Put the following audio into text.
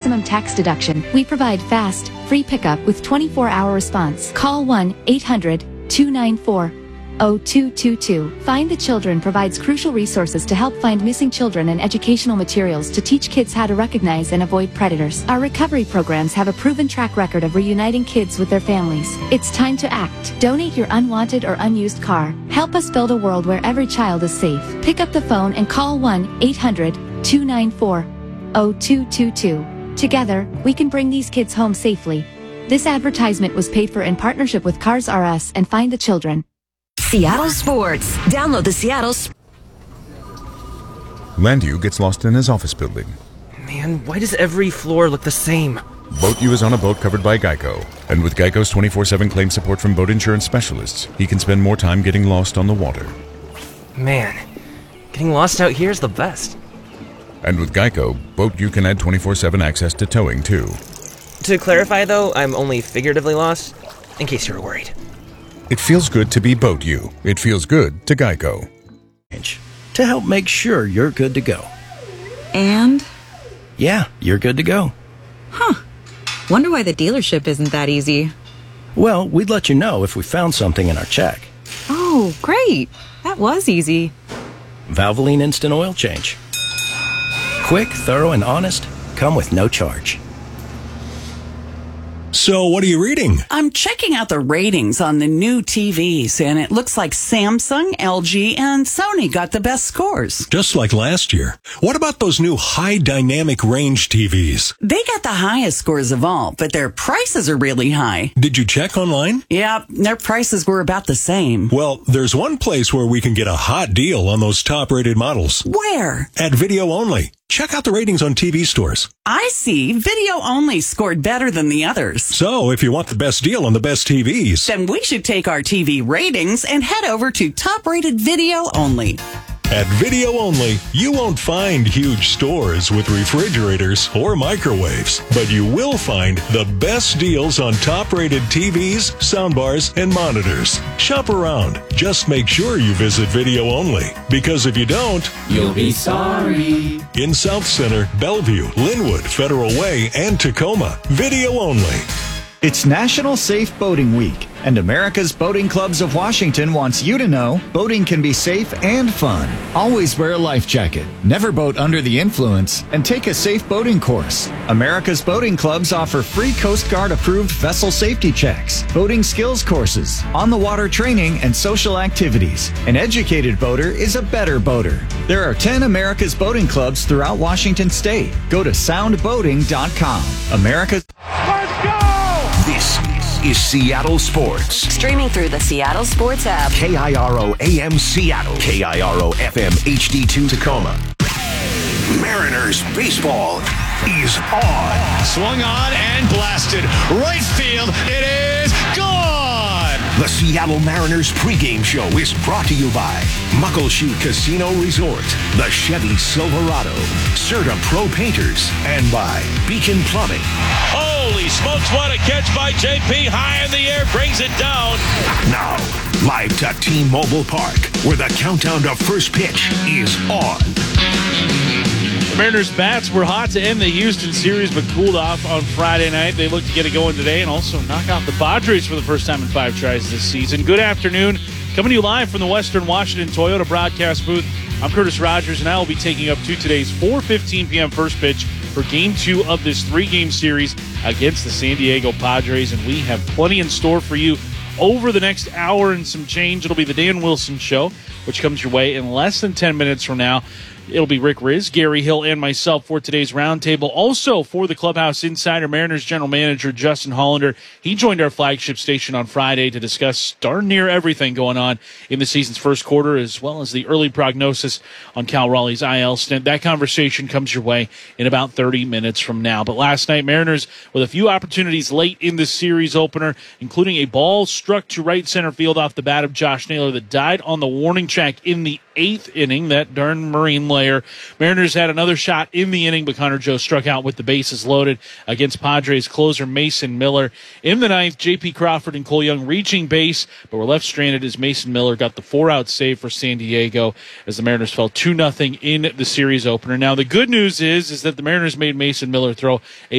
maximum tax deduction. We provide fast, free pickup with 24-hour response. Call 1-800-294-0222. Find the Children provides crucial resources to help find missing children and educational materials to teach kids how to recognize and avoid predators. Our recovery programs have a proven track record of reuniting kids with their families. It's time to act. Donate your unwanted or unused car. Help us build a world where every child is safe. Pick up the phone and call 1-800-294-0222. Together, we can bring these kids home safely. This advertisement was paid for in partnership with Cars R Us and Find the Children. Seattle Sports. Download the Seattle Landu gets lost in his office building. Man, why does every floor look the same? Boat U is on a boat covered by Geico. And with Geico's 24/7 claim support from boat insurance specialists, he can spend more time getting lost on the water. Man, getting lost out here is the best. And with Geico, Boat U can add 24/7 access to towing, too. To clarify, though, I'm only figuratively lost, in case you were worried. It feels good to be Boat U. It feels good to Geico. To help make sure you're good to go. And? Yeah, you're good to go. Huh. Wonder why the dealership isn't that easy. Well, we'd let you know if we found something in our check. Oh, great. That was easy. Valvoline Instant Oil Change. Quick, thorough, and honest. Come with no charge. So, what are you reading? I'm checking out the ratings on the new TVs, and it looks like Samsung, LG, and Sony got the best scores. Just like last year. What about those new high dynamic range TVs? They got the highest scores of all, but their prices are really high. Did you check online? Yeah, their prices were about the same. Well, there's one place where we can get a hot deal on those top-rated models. Where? At Video Only. Check out the ratings on TV stores. I see. Video Only scored better than the others. So, if you want the best deal on the best TVs, then we should take our TV ratings and head over to top-rated Video Only. At Video Only, you won't find huge stores with refrigerators or microwaves, but you will find the best deals on top-rated TVs, soundbars, and monitors. Shop around. Just make sure you visit Video Only, because if you don't, you'll be sorry. In South Center, Bellevue, Linwood, Federal Way, and Tacoma, Video Only. It's National Safe Boating Week, and America's Boating Clubs of Washington wants you to know boating can be safe and fun. Always wear a life jacket, never boat under the influence, and take a safe boating course. America's Boating Clubs offer free Coast Guard approved vessel safety checks, boating skills courses, on-the-water training, and social activities. An educated boater is a better boater. There are 10 America's Boating Clubs throughout Washington State. Go to soundboating.com. America's... Let's go! This is Seattle Sports. Streaming through the Seattle Sports app. KIRO AM Seattle. KIRO FM HD2 Tacoma. Mariners baseball is on. Swung on and blasted. Right field. It is gone. The Seattle Mariners pregame show is brought to you by Muckleshoot Casino Resort, the Chevy Silverado, Serta Pro Painters, and by Beacon Plumbing. Holy smokes, what a catch by JP. High in the air, brings it down. Now, live to T-Mobile Park, where the countdown to first pitch is on. The Mariners bats were hot to end the Houston series, but cooled off on Friday night. They look to get it going today and also knock out the Padres for the first time in 5 tries this season. Good afternoon. Coming to you live from the Western Washington Toyota broadcast booth. I'm Curtis Rogers, and I will be taking up to today's 4:15 p.m. first pitch for Game 2 of this 3-game series against the San Diego Padres, and we have plenty in store for you over the next hour and some change. It'll be the Dan Wilson Show, which comes your way in less than 10 minutes from now. It'll be Rick Riz, Gary Hill, and myself for today's roundtable. Also for the Clubhouse Insider, Mariners General Manager Justin Hollander. He joined our flagship station on Friday to discuss darn near everything going on in the season's first quarter, as well as the early prognosis on Cal Raleigh's IL stint. That conversation comes your way in about 30 minutes from now. But last night, Mariners with a few opportunities late in the series opener, including a ball struck to right center field off the bat of Josh Naylor that died on the warning track in the 8th inning, that darn Marine layer. Mariners had another shot in the inning, but Connor Joe struck out with the bases loaded against Padres closer Mason Miller. In the 9th, J.P. Crawford and Cole Young reaching base, but were left stranded as Mason Miller got the 4-out save for San Diego as the Mariners fell 2-0 in the series opener. Now, the good news is that the Mariners made Mason Miller throw a